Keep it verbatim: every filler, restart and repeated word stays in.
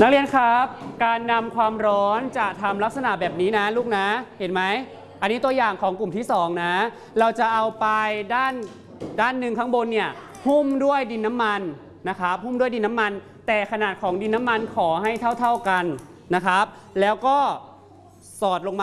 นักเรียนครับการนำความร้อนจะทำลักษณะแบบนี้นะลูกนะเห็นไหมอันนี้ตัวอย่างของกลุ่มที่สองนะเราจะเอาไปด้านด้านหนึ่งข้างบนเนี่ยหุ้มด้วยดินน้ำมันนะครับหุ้มด้วยดินน้ำมันแต่ขนาดของดินน้ำมันขอให้เท่าๆกันนะครับแล้วก็สอดลงมา